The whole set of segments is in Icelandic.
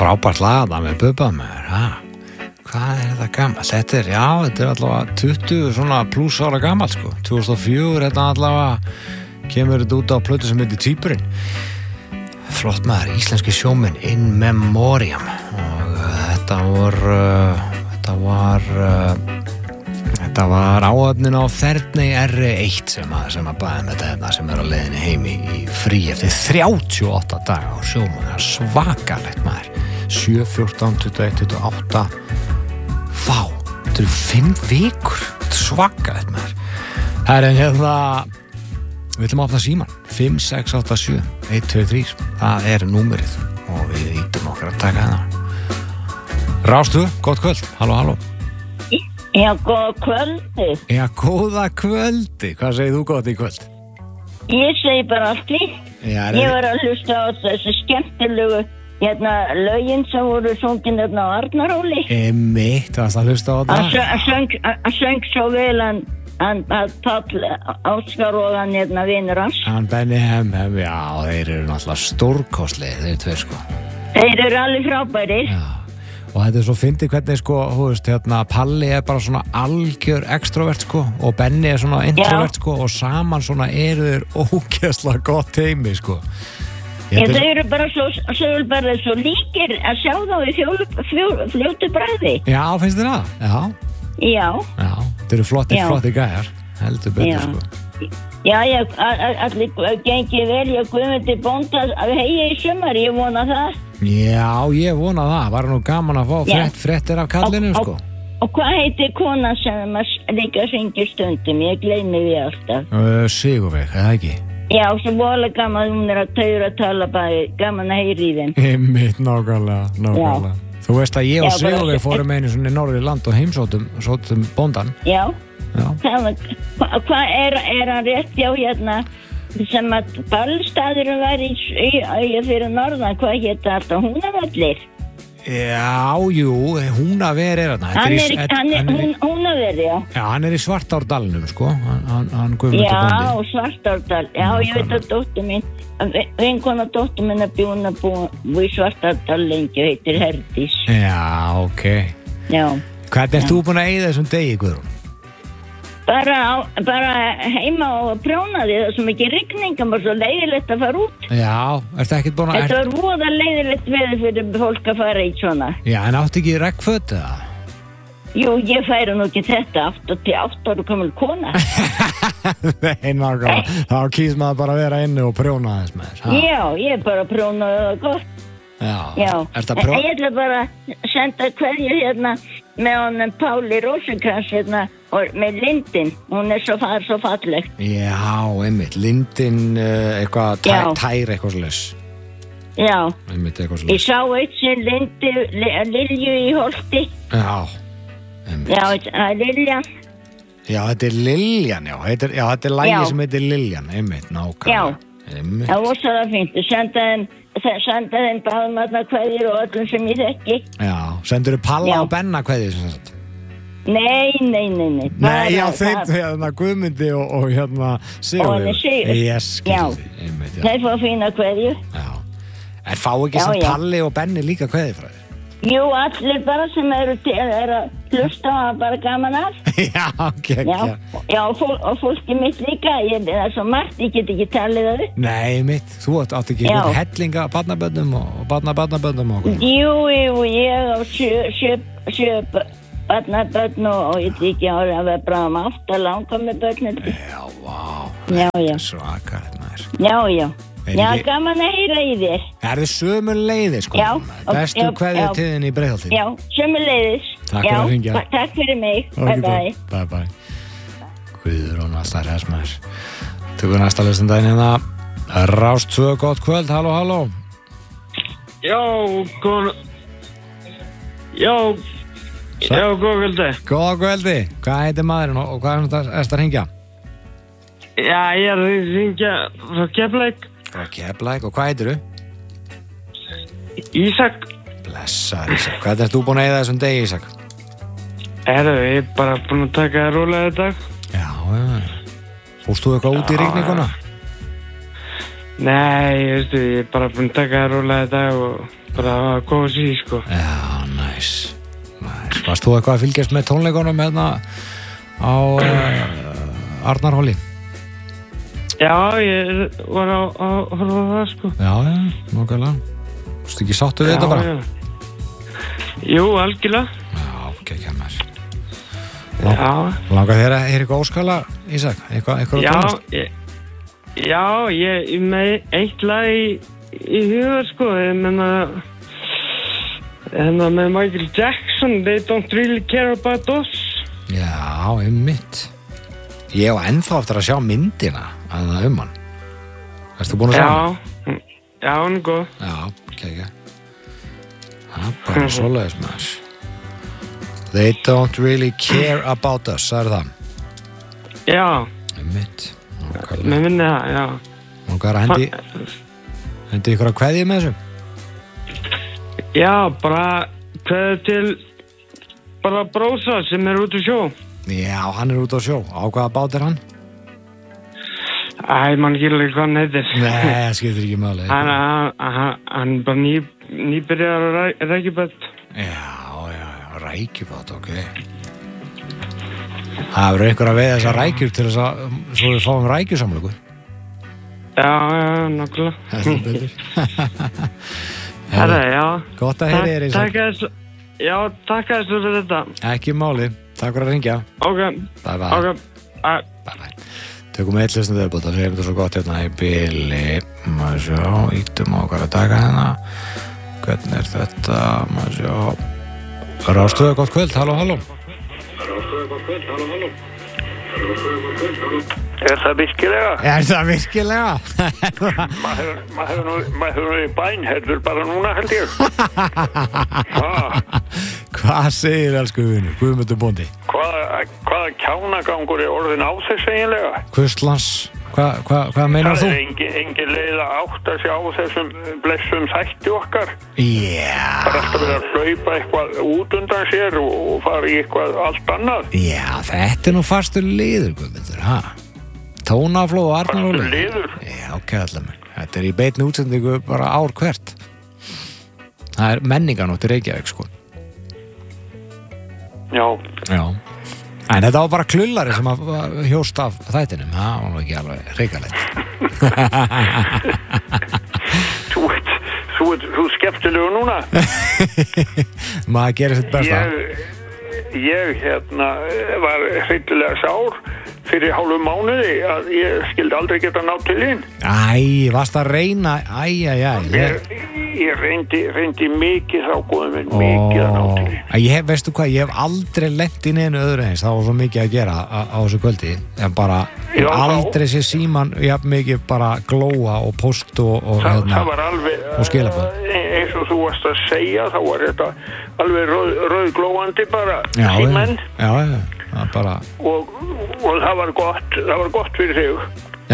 frábært lag það með Bubba maður, hvað þetta gammal? Þetta er allavega 20 svona pluss ára gammal sko, 2004 þetta allavega kemur þetta út á plötu sem heitir Tvíburinn. Flott maður, íslenski sjómenn In Memoriam og þetta var áöfnin á Þerney R1 sem að bæði með þetta sem á leiðinni heim í frí eftir 38 daga á sjómann, það er svakalegt maður 7, 14, 21, 28 Vá, þetta eru 5 vikur þetta er svakalegt maður það er við ætlum að opna síman 5, 6, 8, 7 1, 2, 3, það er númerið og við ítum okkar að taka hana Rástu, gott kvöld, halló Já, góða kvöldi. Já, góða kvöldi. Hvað segir þú gott í kvöld? Ég segi bara allt fínt. Ég var að hlusta á þessu skemmtilegu lögin sem voru sungin á Arnaróli. Einmitt, varst að hlusta á það? Hann söng svo vel hann Páll Óskar og hann vinur hans. Hann Benny Hem, já, þeir eru náttúrulega stórkostlegir, þeir tveir sko. Þeir eru alveg frábærir. Já. Og þetta er svo fyndið hvernig sko, þú veist, Palli er bara svona algjör extrovert sko og Benni er svona introvert sko og saman svona eru þeir ógeðslega gott heimi sko. Þeir eru bara svo líkir að sjá þá í fljótu bragði. Já, finnst þér það? Já, þeir eru flotti gæjar, heldur betur sko. Já, allir gengið vel, ég Guðmundi bónda að heyja í sumar, ég vona það. Já, ég vona það, var nú gaman að fá fréttir af kallinum sko. Og hvað heitir konan sem líka hringir stundum, ég gleymi því alltaf. Sigurveig, eða ekki? Já, svo vola gaman, hún að tala bæði, gaman að heyra í þeim. Einmitt, nákvæmlega. Þú veist að ég og Sigurveig fórum einu svona í Norður land og heimsóttum bóndan. Já. Hvað er hann rétt sem að ballstaðurinn var í fyrir norðan, hvað hétt alltaf Húnavellir? Já, jú, Húnaver er hann Húnaver, já. Já, hann er í Svartárdalnum sko, hann Guðmundur bóndi. Já, Svartárdal, já, ég veit að dóttur mín vinkona dóttur mín að búin í Svartárdal lengi, heitir Herdís. Já, ok. Já. Hvernig ert þú búin að eyða þessum degi, Guðrún? Bara heima og prjónaði það sem ekki rigninga var svo leiðilegt að fara út. Já, ertu ekkert búin að... Þetta var voða leiðilegt veður fyrir fólk að fara í svona. Já, en áttu ekki regnföt eða? Jú, ég færi nú ekki þetta 8 ára komul kona. Nei, nákvæmlega. Þá kýs maður bara að vera inni og prjóna þess með þess. Já, ég bara prjónaði það gott. Já. Ertu að prjóna? Ég ætla bara að senda kveðju með honum Páli Rósenkrans og með Lindin, hún er svo falleg. Já, einmitt, Lindin eitthvað tær eitthvað slags. Já, einmitt eitthvað slags. Ég sá eitt sem Lilju í Holti. Já, einmitt. Já, það er Liljan. Já, þetta er Liljan, já, þetta er lagið sem heitir Liljan, einmitt, nákvæmlega. Já, það var svo það fínt, senda þeim báðumarna kveðjur og öllum sem ég þekki. Já, sendur þú Palla og Benna kveðjur sem sagt? Nei. Nei, já, þeim Guðmundi og Sigurður. Ég skil því, einmitt, já. Þeir fá fína kveðjur. Já, en fá ekki sem Palli og Benni líka kveðjur frá þér? Jú, allir bara sem eru að hlusta og hafa bara gaman af. Já, ok. Já, og fólki mitt líka, það er svo margt, ég get ekki talið það upp. Nei, mitt, þú átt ekki hellinga barnabönnum og barnabönnum og okkur. Jú, ég á 7 barnabönn og ég ekki ára að vera bara 8 langkomi börnir. Já, vá. Já. Svakalegt maður. Já. Já, gaman að heyra í þér. Það er sömuleiðis, sko. Já. Bestu kveðju tíðin í Breiðholti. Já, sömuleiðis. Takk fyrir að hringja. Takk fyrir mig. Bye. Bye. Guðrún, alltaf resmaður. Tökum næsta listandaginn hérna. Rás 2, gott kvöld, halló. Já, góða kvöldi. Góða kvöldi. Hvað heitir maðurinn og hvað er það að hringja? Já, ég er að hringja frá Keflavík. Frá Keflavík, og hvað heitir þú? Ísak. Blessaður Ísak. Hvað ert þú búin að eyða þessum degi, Ísak? Ég er bara búin að taka það rólega í dag. Já. Fórst þú eitthvað út í rigninguna? Nei, veistu, ég er bara búinn að taka það rólega í dag og bara að koma sér, sko. Já, næs. Varst þú eitthvað að fylgjast með tónleikunum hérna á Arnarhóli? Já, ég var að horfa á það, sko. Já, nákvæmlega. Varstu ekki sáttu við þetta bara? Já. Jú, algjörlega. Já, ekki maður. Já. Langar þér að heyra eitthvað óskala, Ísak? Eitthvað tónlist? Já, ég með eitt lag í huga, sko. Ég meina með Michael Jackson, They Don't Really Care About Us. Já, einmitt. Ég var ennþá eftir að sjá myndina að það hann. Erstu búin að sjá hana? Já, hún er góð. Já, ekki. Það er bara svoleiðis með þess. They Don't Really Care About Us, það það? Já. Einmitt. Mér minni það, já. Og hvað er að hendi ykkur að kveðja með þessu? Já, bara kveðja til bara brósa sem er út á sjó. Já, hann er út á sjó. Á hvaða bát er hann? Man ekki alveg hvað hann heitir. Nei, það skiptir ekki máli. Hann bara nýbyrjar á rækjubát. Já, rækjubát, ok. Það verður einhver að veiða þessar rækjur til þess að svo við fáum rækjusamlöku. Já, nokkulega. Það er betur. Herra, já. Gott að heyra þér, Ísak. Takk að þessu fyrir þetta. Ekki máli. Takk fyrir að ringja. Ok. Bye. Bye. Tökum við eitthvað viðbútt. Það segir þetta svo gott hérna í bili. Maður sjá, ítum á hvað að taka hérna. Hvernig er þetta? Maður sjá. Ráðstöðu, gott kvöld. Halló. Er það virkilega? Maður hefur nú í bænherður bara núna, held ég. Hvað segir elsku vinur, Guðmundur bóndi? Hvaða kjánagangur er orðin á þess eiginlega? Hvurslans, hvað meinar þú? Það er engin leið að átta sig á þessum blessum þætti okkar. Já. Það er alltaf verið að hlaupa eitthvað út undan sér og fara í eitthvað allt annað. Já, þetta er nú fastur liður, Guðmundur, ha? Tónaflóð og Arnarhóli. Fastur liður? Já, kærlega mér. Þetta er í beinni útsendingu bara ár hvert. Það er menninganótt í Reykjavík, sko. Já. En þetta var bara klullari sem að hjóst af þættinum. Það var ekki alveg reikalegt. Þú skemmtilegu núna? Maður gerir sitt besta. Ég var hryllilega sár fyrir hálfum mánuði að ég skildi aldrei geta nátt til þín. Varst að reyna? Ég reyndi mikið þá, góðum minn, mikið að nátt til þín. Veistu hvað, ég hef aldrei lent í neinu öðru eins. Það var svo mikið að gera á þessu kvöldi. En bara, ég hef aldrei séð síman jafn mikið bara glóa og post og það var alveg, og skilabóð. Eins og þú varst að segja, þá var þetta alveg rauðglóandi bara símen. Já, bara. Og það var gott fyrir þig.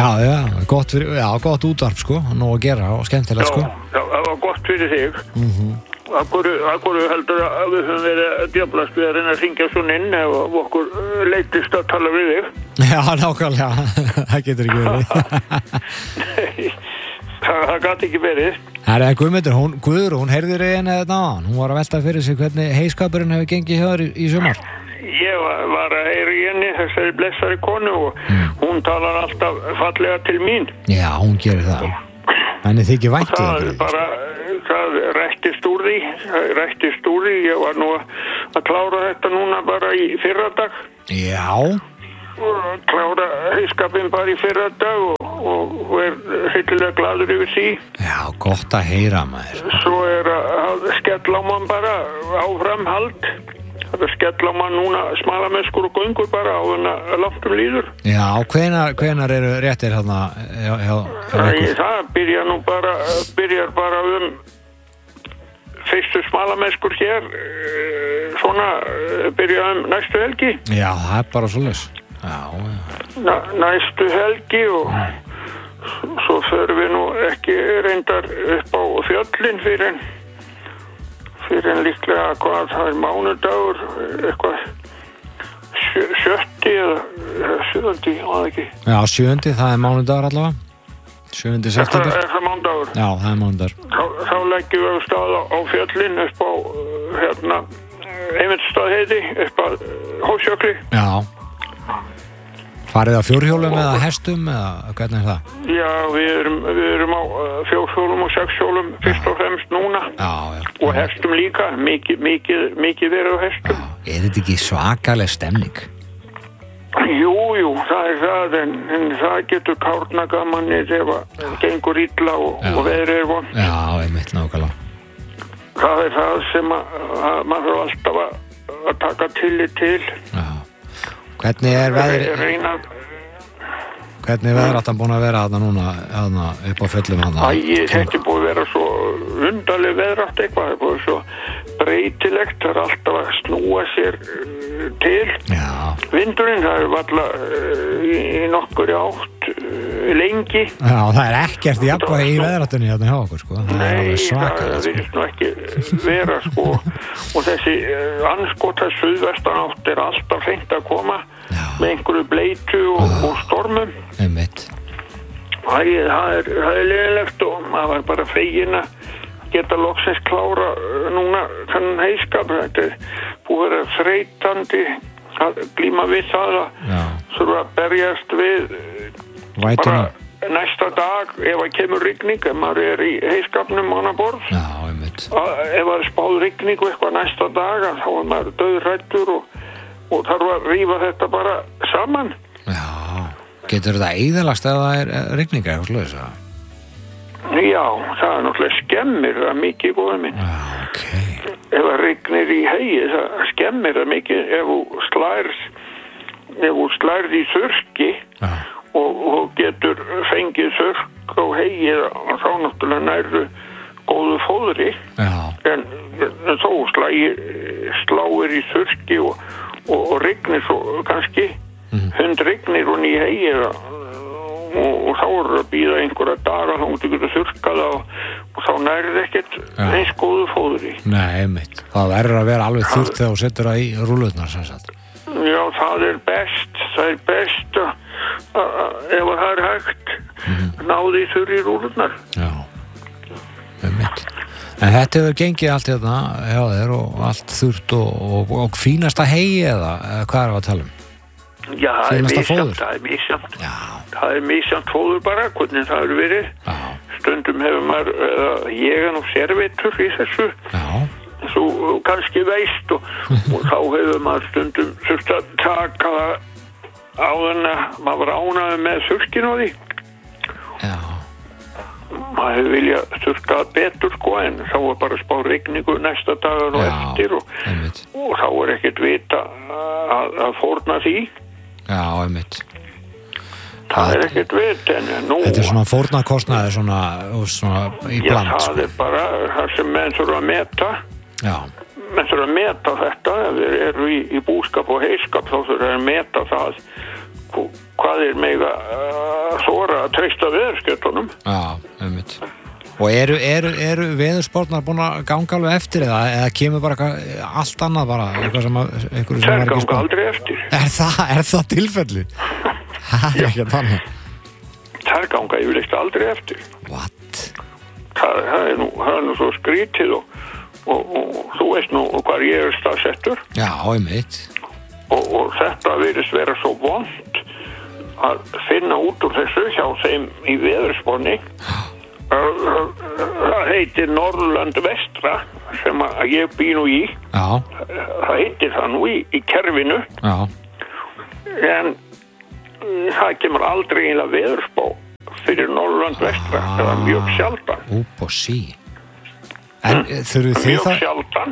Gott útvarp, sko, nú að gera og skemmtilegt, sko. Já, það var gott fyrir þig. Akkur heldur að við höfum verið að djöflast við að reyna að hringja svona inn ef okkur leitist að tala við þig. Já, nákvæmlega, það getur ekki verið. Nei, það gæti ekki verið. Það er Guðmundur, Guðrún, heyrðir þið henni þetta á? Hún var að velta fyrir sig hvernig heiskapurinn hefur gengið hjá þér í sumar. Ég var að heyra í henni, þessari blessari konu, og hún talar alltaf fallega til mín. Já, hún gerir það. Henni þykir vænt í það. Það rættist úr því. Ég var nú að klára þetta núna bara í fyrradag. Já. Klára heiskapinn bara í fyrradag og er hryllilega gladur yfir því. Já, gott að heyra maður. Svo er að skella á mann bara áframhald. Það er skella á mann núna smalameskur og göngur bara á þennan langt líður. Já, hvenær eru réttir hérna hjá ykkur? Það byrjar bara fyrstu smalameskur hér, svona byrja næstu helgi. Já, það er bara svoleiðis. Næstu helgi og svo förum við nú ekki reyndar upp á fjöllin fyrir en líklega hvað það er mánudagur, eitthvað 7. eða 7. Já, 7. það er mánudagur allavega. 7. september. Er það mánudagur? Já, það er mánudagur. Þá leggjum við á stað á fjöllin upp á Eyvindsstaðaheiði upp að Hófsjökli. Já. Farið á fjórhjólum eða hestum eða hvernig er það? Já, við erum á fjórhjólum og sexhjólum fyrst og fremst núna. Já. Og hestum líka, mikið verið á hestum. Já, er þetta ekki svakaleg stemning? Jú, það er það, en það getur kárna gamanir ef það gengur illa og veðrið er vont. Já, einmitt nákvæmlega. Það er það sem að maður þarf alltaf að taka tillit til. Já. Hvernig er veðráttan búin að vera þarna núna upp á fjöllum þarna? Þetta er búin að vera svo undarleg veðrátt eitthvað, það er búin svo breytilegt, það er alltaf að snúa sér til. Já. Vindurinn, það er varla í nokkur átt lengi. Já, það er ekkert jafnvægi í veðráttunni hérna hjá okkur, sko. Nei, það virðist nú ekki vera, sko. Og þessi andskota suðvestan átt er alltaf hreint að koma með einhverju bleitu og stormum. Einmitt. Það er leiðilegt og maður var bara feginn að geta loksins klára núna þennan heiskap. Þetta er búið að vera þreytandi að glíma við það að þurfa að berjast við Vætuna. Bara næsta dag ef það kemur rigning, ef maður er í heiskapnum annað borð. Já, einmitt. Ef það er spáð rigning og eitthvað næsta dag, þá er maður dauðhræddur og þarf að rífa þetta bara saman. Já, getur þetta eyðilagst ef það er rigning eitthvað svoleiðis? Já, það er náttúrulega skemmir það mikið, góður minn. Já, ok. Ef það rignir í hegi, það skemmir það mikið. Ef þú slærð í þurrki og getur fengið þurrk á hegi, þá náttúrulega nærðu góðu fóðri. Já. En þó sláir í þurrki og rignir svo kannski hundrignir og ný hegi og þá eru að býða einhverja daga þá þú getur þurrkað og þá nærið ekkert eins góðu fóðri. Nei, einmitt. Það verður að vera alveg þurrt þegar þú setur það í rúllurnar sem sagt. Já, það er best ef það er hægt náði þurr í rúllurnar. Já, einmitt. En þetta hefur gengið allt hérna hjá þér og allt þurrt og fínasta hegi eða hvað er það að tala um? Já, það er misjamt. Það er misjamt fóður bara, hvernig það eru verið. Já. Stundum hefur maður, ég er nú servitur í þessu. Já. Svo kannski veist og þá hefur maður stundum þurft að taka á þenn að maður var ánægður með þurrkinn á því. Já. Maður hefur viljað þurrka betur sko, en þá er bara spá rigningu næsta dagar og eftir og þá er ekkert vita að fórna því. Já, einmitt. Það er ekkert vit, en nú... Þetta er svona fórnarkostnaði svona í bland, sko. Já, það er bara það sem menn þurfa að meta. Já. Menn þurfa að meta þetta, ef þeir eru í búskap og heiskap, þá þurfa að meta það hvað er mega þora að treysta veðurskjötunum. Já, einmitt. Og eru veðursportnar búin að ganga alveg eftir eða kemur bara allt annað bara eitthvað sem þær ganga aldrei eftir. Er það tilfellið? Það er ekki að tanna. Þær ganga yfirleitt aldrei eftir. What? Það er nú svo skrítið og þú veist nú hvað ég er staðsettur. Já, einmitt. Og þetta virðist vera svo vont að finna út úr þessu hjá þeim í veðursporni. Það heitir Norrland vestra sem að ég bý nú í. Já. Það heitir það nú í kerfinu. Já. En það kemur aldrei einlega veðurspá fyrir Norrland vestra. Það er mjög sjaldan. Úp og sí. En þurfið þið það? Mjög sjaldan.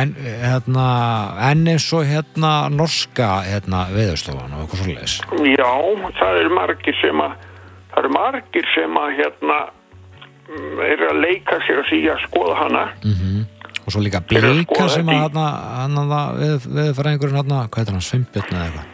En eins og norska veðurstofan og eitthvað svoleiðis. Já, það er margir sem að er að leika sér að því að skoða hana. Og svo líka Blika sem að veðurfræðingurinn hvað heitir hann, Sveinbjörn eða eitthvað.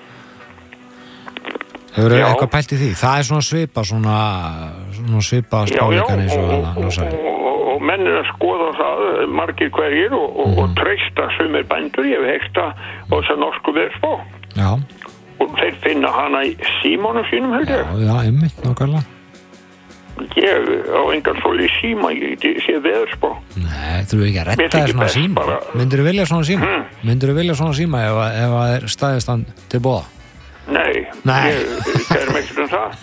Hefur eitthvað pælt í því? Það er svona svipa spáleikan eins og norsaði. Og menn er að skoða það margir hverjir og treysta sumir bændur, ég hef heyrt á þessa norsku veðurspá. Já. Og þeir finna hana í símanum sínum, held ég. Já, einmitt, nákvæmlega. Ég á engan svol í síma, ég sé veðurspá. Nei, þú ekki að retta þér svona síma. Myndirðu vilja svona síma? Myndirðu vilja svona síma ef það er staðistand til boða? Nei. Ég kærum ekkert það.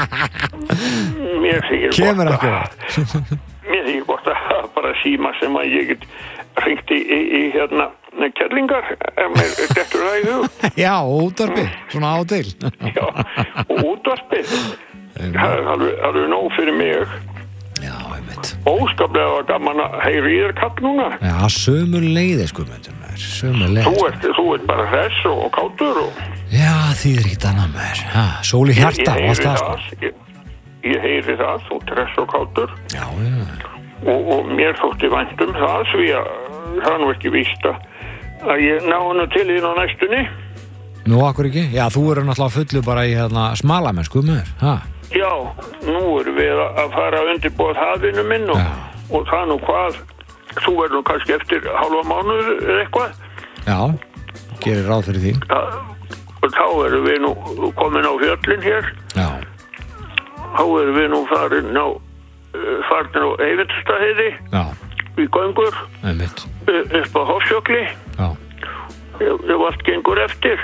Mér þykir kemur ekki mér þykir gott að bara síma sem að ég get hringt í hérna kerlingar ef mér dettur það í hug. Já, og útvarpið, svona á til. Já, og útvarpið. Það er alveg nóg fyrir mig. Já, einmitt. Óskaplega gaman að heyra í þér kall núna. Já, sömuleiðis, Guðmundur, sömuleiðis. Þú ert bara hress og kátur og... Já, þýðir ekki annað mér. Sól í hjarta og allt það, sko. Ég heyri það, þú ert hress og kátur. Já, já. Og mér þótti vænt það, því að það er nú ekki víst að ég ná hana til þín á næstunni. Nú, akkur ekki? Já, þú eru náttúrulega fullu bara í smalamennsku með þér, ha? Já, nú erum við að fara að undirbúa hafinu minn og það nú hvað, þú verður kannski eftir hálfa mánuð eða eitthvað. Já, gerir ráð fyrir því. Og þá erum við nú komin á fjöllin hér. Já. Þá erum við nú farin á Eyvindarstaðheiði. Já. Í göngur. Einmitt. Upp á Hofsjökli. Já. Ef allt gengur eftir.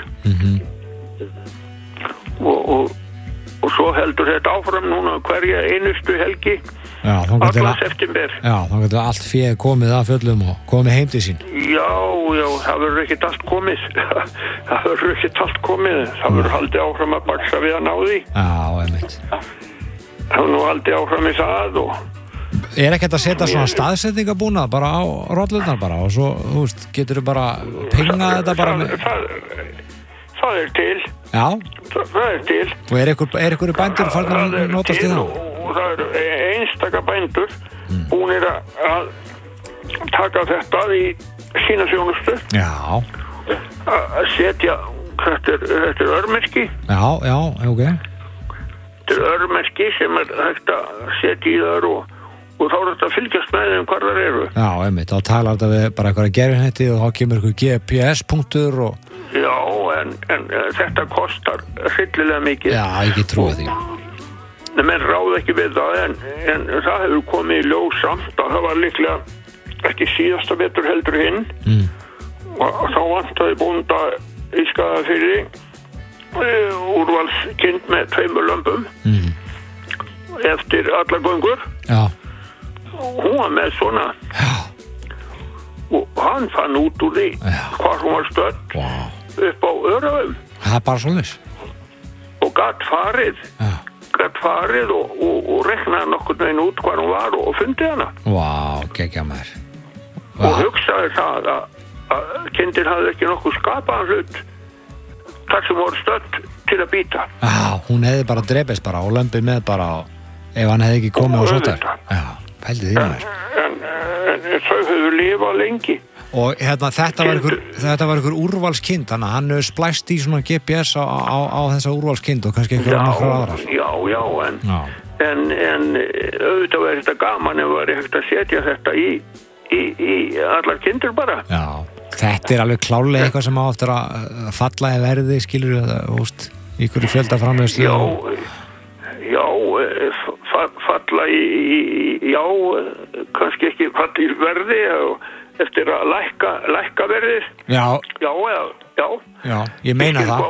Og svo heldur þetta áfram núna hverja einustu helgi. Já, allan september. Já, þá getur allt féð komið að fjöllum og komið heim til sín. Já, það verður ekkert allt komið. Það verður ekkert allt komið. Það verður haldið áfram að baksa við að ná því. Já, einmitt. Það verður nú haldið áfram í það og... Er ekkert að setja svona staðsetningabúnað bara á rollurnar bara og svo, þú veist, getur þú bara pingað þetta bara með... Það er til. Já. Það er til. Og er ykkur bændur farin að notast í það? Og það eru einstaka bændur búnir að taka þetta í sína þjónustu. Já. Að setja, þetta er örmerki. Já, ok. Þetta er örmerki sem er hægt að setja í þar og þá er þetta að fylgjast með þeim hvar það eru. Já, einmitt, þá talar þetta við bara eitthvað gerfinhetti og þá kemur eitthvað GPS-punktur og... Já, en þetta kostar hryllilega mikið. Já, ekki trúið því. Menn ráð ekki við það, en það hefur komið í ljós samt að það var líklega ekki síðasta vetur heldur hinn. Og þá vantaði bónda í Skagafirði úrvalskind með 2 lömbum eftir allar göngur. Já. Hún var með svona. Já. Og hann fann út úr því hvar hún var stödd upp á Öræfum. Það er bara svoleiðis. Og gatt farið og reknaði nokkurn veginn út hvar hún var og fundið hana. Vá, geggja mér. Og hugsaði það að kindin hafði ekki nokkuð skapaðan hlut þar sem voru stödd til að býta. Já, hún hefði bara drepist bara og lömbið með bara ef hann hefði ekki komið og svo þar. Já, pældi því mér. En þau hefur lifað lengi. Og hérna, þetta var einhver úrvalskind, þannig að hann hefur splæst í svona GPS á þessa úrvalskind og kannski einhverja nokkra aðrar. En auðvitað var þetta gaman ef var hægt að setja þetta í allar kindur bara. Já, þetta er alveg klárlega eitthvað sem á eftir að falla í verði, skilur það, í hverju fjöldaframleiðslu. Já, falla í kannski ekki falla í verði og eftir að lækka verðið. Já, ég meina það.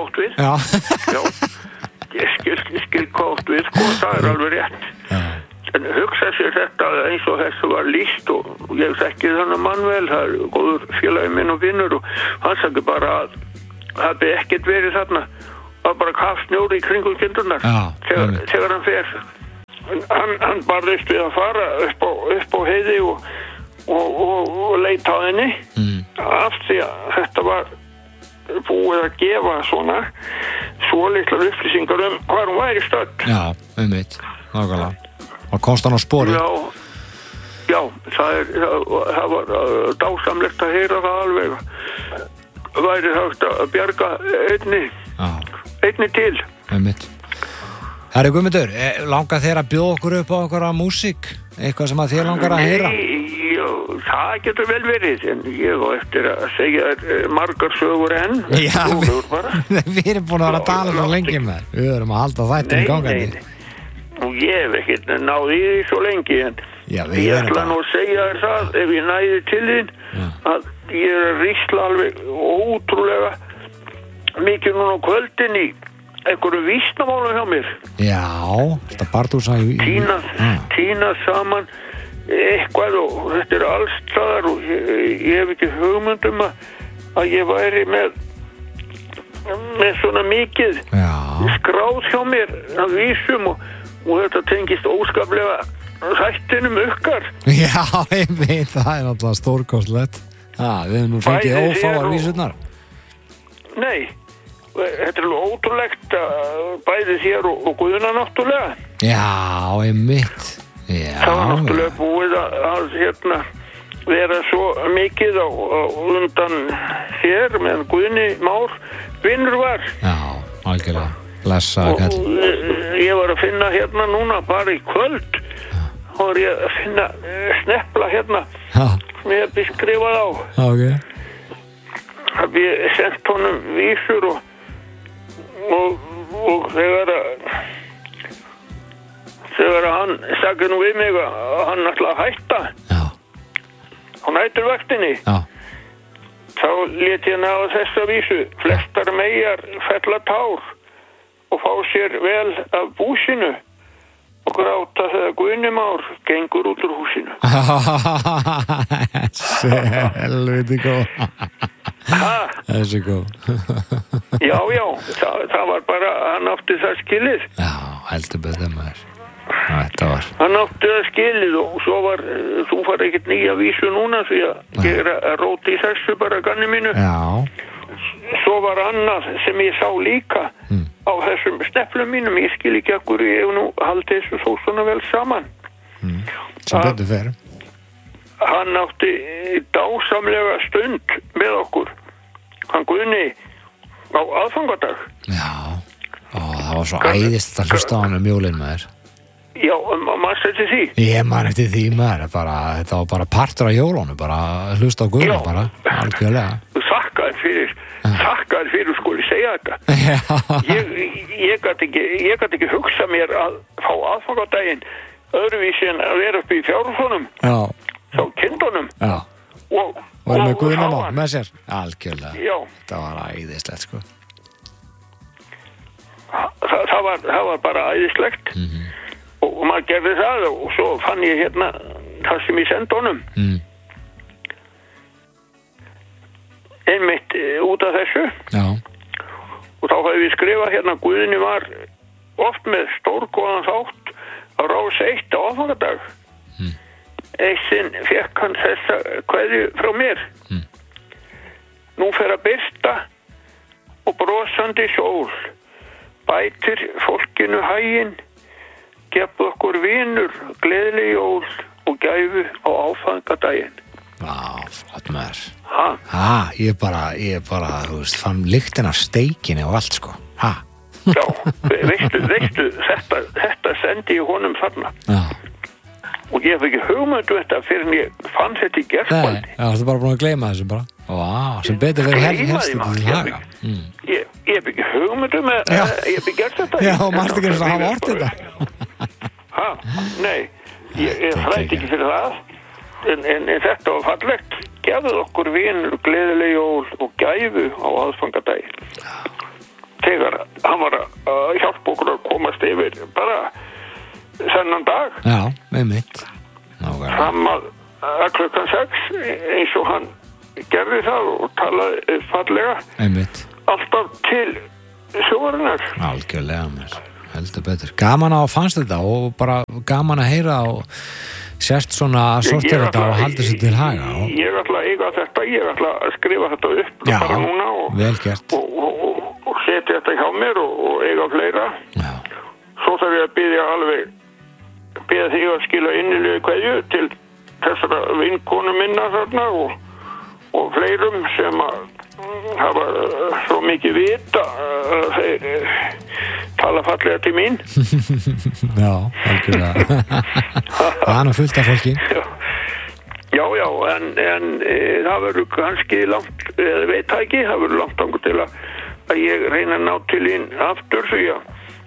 Ég skil hvað átt við, það er alveg rétt. En hugsa sér þetta eins og þessu var lýst og ég þekki þannig mann vel, það er góður félagi minn og vinnur og hann sagði bara að það hefði ekkert verið þarna, það var bara kafsnjóri í kringum kindurnar þegar hann fer. Hann barðist við að fara upp á heiði og leita á henni af því að þetta var búið að gefa svona litlar upplýsingar hvar hún væri stödd. Já, einmitt, nákvæmlega. Og komst hann á spori? Já, það var dásamlegt að heyra það alveg. Væri hægt að bjarga einni til. Einmitt. Herri Guðmundur, langar þér að bjóða okkur upp á okkur að músík? Eitthvað sem að þér langar að heyra? Já, það getur vel verið, en ég á eftir að segja margar sögur enn. Já, við erum búin að vera að tala svo lengi með. Við erum að halda þættin í gangandi. Og ég hef ekkert náð í því svo lengi, en ég ætla nú að segja þér það, ef ég næði til þín, að ég að rísla alveg ótrúlega mikið núna á kvöldin í einhverju vísnamálum hjá mér. Já, þetta bardúsa tína saman eitthvað og þetta er alls staðar og ég hef ekki hugmyndum að ég væri með svona mikið skráð hjá mér af vísum og þetta tengist óskaplega þættinum ykkar. Já, ég veit, það er náttúrulega stórkostlegt. Við hefum nú fengið ófáar vísurnar. Nei, þetta er alveg ótrúlegt bæði þér og Guðna náttúrulega. Já, einmitt. Það var náttúrulega búið að vera svo mikið á undan þér meðan Guðni Már vinnur var. Já, algjörlega. Blessaður kall. Og ég var að finna núna bara í kvöld. Þá var ég að finna snepla sem ég hef skrifað á. Okay. Haf ég sendt honum vísur og þegar hann sagði nú við mig að hann ætlaði að hætta á næturvaktinni. Já. Þá lét ég ná þessa vísu. Flestar meyjar fella tár og fá sér vel af búsinu og gráta þegar Guðni Már gengur út úr húsinu. Helviti góð. Þessi góð. Já, það var bara, hann átti það skilið. Já, heldur betur maður. Þetta var. Hann átti það skilið og svo þú far ekkert nýja vísu núna því að ég að róti í þessu bara ganni mínu. Já. Svo var annað sem ég sá líka á þessum sneplum mínum. Ég skil ekki akkur, ég hef nú haldið þessu svo svona vel saman. Sem betur fer. Hann átti dásamlega stund með okkur. Hann Guðni á aðfangadag. Já. Það var svo æðist að hlusta á hann jólin maður. Já, maður setið því. Ég man eftir því maður, þetta var bara partur af jólunum, bara hlusta á Guðna bara, algjörlega. Þakkaði fyrir skuli segja þetta. Ég gat ekki hugsa mér að fá aðfangadaginn öðruvísi en að vera upp í fjárhúsunum. Já. Þá kindunum. Já. Og með Guðna með sér. Algjörlega. Já. Þetta var æðislegt sko. Það var bara æðislegt. Og maður gerði það og svo fann ég það sem ég sendi honum. Einmitt út af þessu. Já. Og þá hafði við skrifað Guðni var oft með stórgóðan þátt á Rás 1 á aðfangadag. Eitt sinn fékk hann þessa kveðju frá mér. Nú fer að birta og brosandi sól bætir fólkinu haginn. Gefðu okkur vinur, gleðileg jól og gæfu á áfangadaginn. Flott maður. Ég bara, þú veist, fann lyktina af steikinu og allt, sko. Já, veistu, þetta sendi ég honum þarna. Já. Og ég hef ekki hugmyndu þetta fyrir en ég fann þetta í gerðkvöldi. Já, þú ert bara búin að gleyma þessu bara. Sem betur verið helst til haga. Ég hef ekki hugmyndu með, ég hef ekki gert þetta. Já, mannst ekki að hafa orðið þetta. Nei, ég hrætti ekki fyrir það. En þetta var fallegt. Gefðu okkur vinur, gleðileg jól og gæfu á aðfangadaginn. Þegar hann var að hjálpa okkur að komast yfir bara þennan dag. Já, með mitt. Fram að klukkan 6 eins og hann gerði það og talaði fallega. Einmitt. Alltaf til sjóarinnar. Algjörlega mér. Heldur betur. Gaman að fannst þetta og bara gaman að heyra og sérst svona að sortera þetta og halda sér til haga. Ég ætla að eiga þetta, ég ætla að skrifa þetta upp bara núna og setja þetta hjá mér og eiga fleira. Já. Svo þarf ég að biðja þig að skila innilegu kveðju til þessara vinkonu minna þarna og fleirum sem að hafa svo mikið vita þeir tala fallega til mín. Já, algjörlega. Það er fullt af fólki. Já, en það verður kannski langt, veit það ekki, það verður langt angur til að ég reyna að ná til þín aftur því að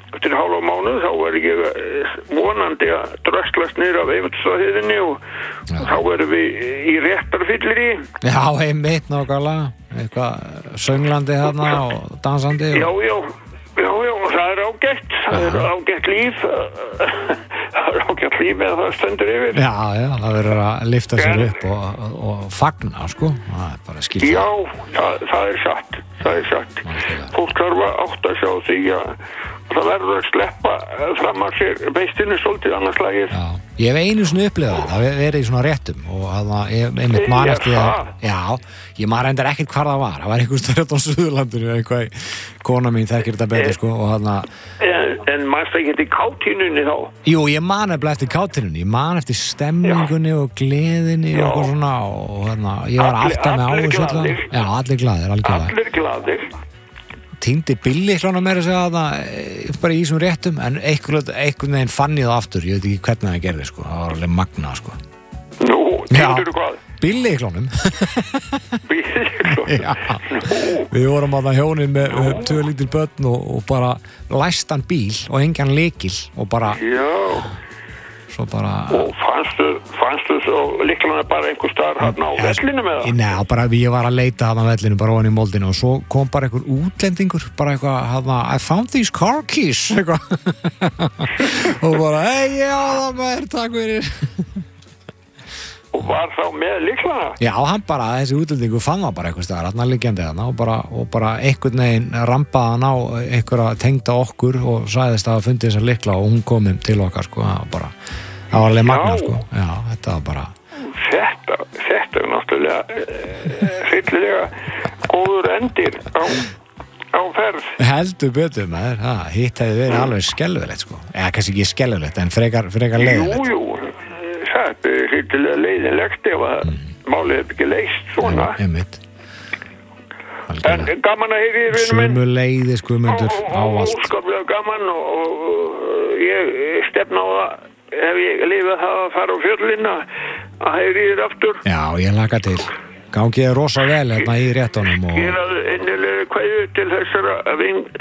eftir hálfa mánuð þá ég vonandi að dröslast niður af Eyvindsstaðaheiðinni og þá erum við í réttarfyllir í. Já, einmitt nákvæmlega. Eitthvað sönglandi þarna og dansandi. Já, og það er ágætt. Það er ágætt líf. Það er ágætt líf eða það stendur yfir. Já, það verður að lyfta sér upp og fagna, sko. Það er bara skilt. Já, það er satt. Það er satt. Fólk þarf að átta sig á því að það verður að sleppa fram að sér beistinu svolítið annars lagið. Já, ég hef einu svona upplifað það verið í svona réttum og ég einmitt man eftir það. Já, ég man reyndar ekkert hvar það var. Það var einhvers staðar á Suðurlandinu eitthvað, kona mín þekkir þetta betur, sko, og þarna. En manst ekki eftir kátínuninni þá? Jú, ég man eftir kátínuninni. Ég man eftir stemningunni og gleðinni og eitthvað svona og þarna, ég var alltaf með áherslu. Já, allir glaðir, algjörlega. Allir glaðir. Týndi bíllyklana meira að segja það bara í þessum réttum, en einhvern veginn fann ég það aftur, ég veit ekki hvernig það gerði, sko, það var alveg magnað, sko. Nú, týndur þú hvað? Bíllyklunum. Bíllyklunum? Já, við vorum að það hjónin með 2 lítil börn og bara læstan bíl og engan lykil og bara... Já. Svo bara... Og fannstu svo lyklana bara einhver staðar hérna á vellinu með það? Nei, bara ég var að leita hérna á vellinu, bara ofan í moldinu og svo kom bara einhver útlendingur, bara eitthvað hérna, I found these car keys, eitthvað. Og bara, hey, já, það með takk fyrir. Og var þá með lyklana? Já, hann bara, þessi útlendingur fann það bara einhver staðar, hérna liggjandi hérna og bara einhvern veginn rampaði hann á einhverja tengda okkur og sagðist að hafa fundið þessa lykla og hún kom til okkar, sko, það var alveg magnað, sko. Já, þetta var bara... Þetta er náttúrulega hryllilega góður endir á ferð. Heldur betur maður, hitt hefði verið alveg skelfilegt, sko. Eða kannski ekki skelfilegt, en frekar leiðilegt. Jú, þetta er hryllilega leiðilegt ef að málið er ekki leyst svona. Einmitt. En gaman að heyri í vinnu minn. Sömu leiðis, Guðmundur, ávallt. Óskaplega gaman og ég stefna á það ef ég lifað það að fara á fjöllin að heyri þér aftur. Já, ég laka til. Gangi þér rosa vel hérna í réttunum og... Geraðu innilega kveðju til þessara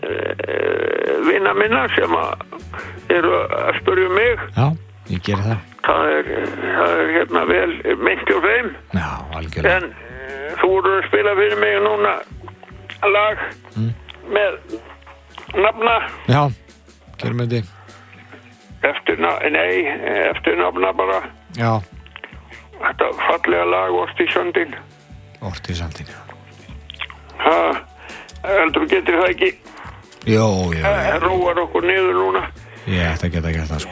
vina minna sem eru að spyrja mig. Já, ég geri það. Það er hérna vel meint hjá þeim. Já, algjörlega. En þú voru að spila fyrir mig núna lag með nafna. Já, gerum við þið. Eftir nafna bara. Já. Þetta fallega lag, Ortísandinn. Ortísandinn, já. Heldur þú getur það ekki? Jó. Róar okkur niður núna. Ég ætti að geta gert það,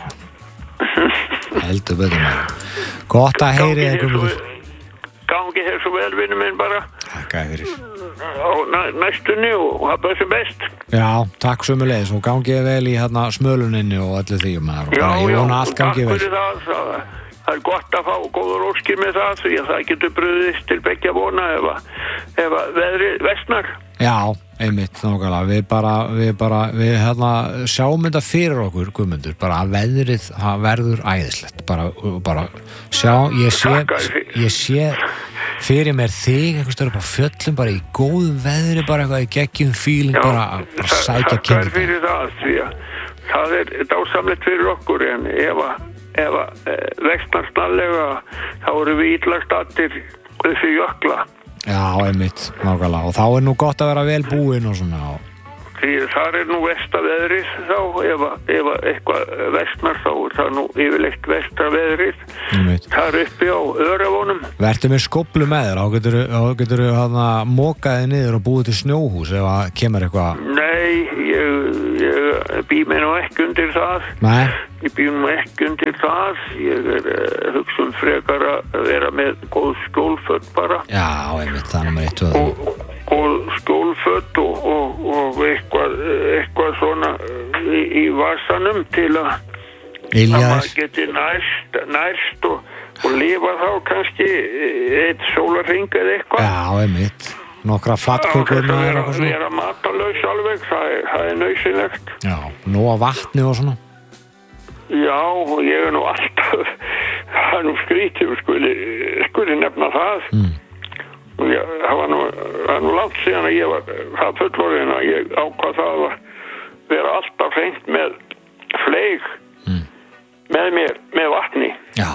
sko. Heldur betur maður. Gott að heyri þig, Guðmundur. Gangi þér svo vel, vinnu minn, bara. Þakka fyrir. Á næstunni og hafa þessi best. Já, takk sömuleiðis og gangi þér vel í hérna smöluninni og öllu því maður. Ég vona allt gangi vel. Já, takk fyrir það er gott að fá góður óskir með það því að það getur brugðist til beggja vona ef veðrið versnar. Já, einmitt, nákvæmlega. Við hérna sjáum þetta fyrir okkur, Guðmundur, bara að veðrið verður æðislegt. Bara sjá, ég sé fyrir mér þig einhvers staðar upp á fjöllum, bara í góðu veðri, bara eitthvað í geggjum feeling, bara sækja kindur. Það er fyrir það, því að það er dásamlegt fyrir okkur, en ef vextnar snarlega, þá eru við illa stattir þessi jökla. Já, einmitt, nákvæmlega. Og þá er nú gott að vera vel búinn og svona. Því það er nú vestaveðrið þá, ef eitthvað vestnar þá er það nú yfirleitt vestaveðrið. Það er uppi á Öræfunum. Vertu með skóflu með þér, þá getur þú mokaði niður og búið til snjóhús ef að kemur eitthvað. Nei, ég bý mig nú ekki undir það. Nei. Ég bý nú ekki undir það. Ég hugsun frekar að vera með góð skjólföt bara. Já, einmitt, það er nummer 1 og 2. Og skjólföt og eitthvað svona í vasanum til að maður geti nærst og lifa þá kannski eitt sólarhring eða eitthvað. Já, einmitt. Nokkra flatkökur með þér og svona. Það er að matalaus alveg, það er nauðsynlegt. Já, nóg vatni og svona. Já, og ég er nú alltaf, það er nú skrítið, skuli nefna það. Það var nú langt síðan að ég var það fullorðin að ég ákvað það að vera alltaf hreint með fleig með mér, með vatni. Já.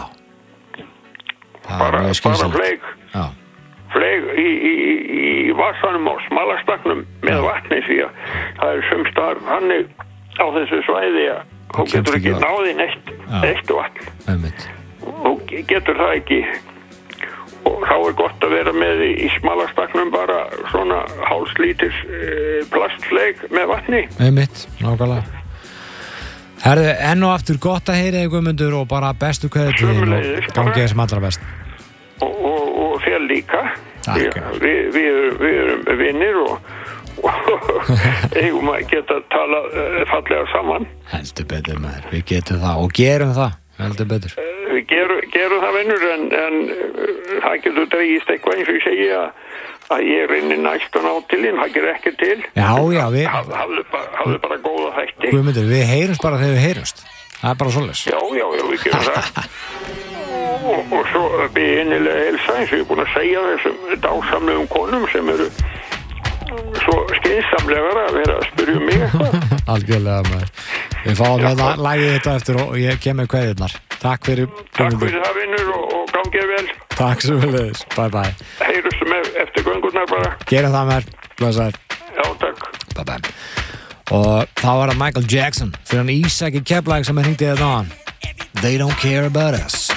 Bara fleig. Já. Fleig í vassanum á smalastaknum með vatni því að það sumstaðar hannig á þessu svæði að þú getur ekki náði neitt vatn. Einmitt. Þú getur það ekki og þá gott að vera með í smalastaknum bara svona hálslíters plastfleig með vatni. Einmitt, nákvæmlega. Herðu, enn og aftur gott að heyra þig Guðmundur og bara bestu kveðið til þín og gangið sem allra best. Og þér líka. Takk. Við erum vinnir og eigum að geta tala fallega saman. Heldur betur maður, við getum það og gerum það, heldur betur. Við gerum það vinnur en það getur dregist eitthvað eins og ég segi að ég rinni næst og ná til þín, það gerir ekki til. Já, við... Hafðu bara góða þætti. Guðmundur, við heyrumst bara þegar við heyrumst. Það bara svoleiðis. Já, við gerum það. og svo byrði innilega helsa eins og ég er búin að segja þessum dásamlegum konum sem eru svo skynsamlegar að vera að spyrja mig eitthvað. Algjörlega maður. Við fáum þetta lagið þetta eftir og ég kem með kveðirnar. Takk fyrir það vinnur og gangið vel. Takk svo vel. Bye. Heyrjumst með eftir göngurnar bara. Gerum það með blessaður. Já, takk. Bye. Og þá var það Michael Jackson fyrir hann Ísak í Keflavík sem hringdi þetta á hann. They don't care about us.